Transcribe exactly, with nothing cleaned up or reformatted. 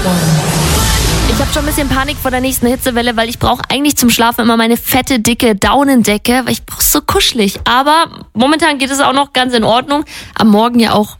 Ich habe schon ein bisschen Panik vor der nächsten Hitzewelle, weil ich brauche eigentlich zum Schlafen immer meine fette, dicke Daunendecke, weil ich brauche so kuschelig. Aber momentan geht es auch noch ganz in Ordnung. Am Morgen ja auch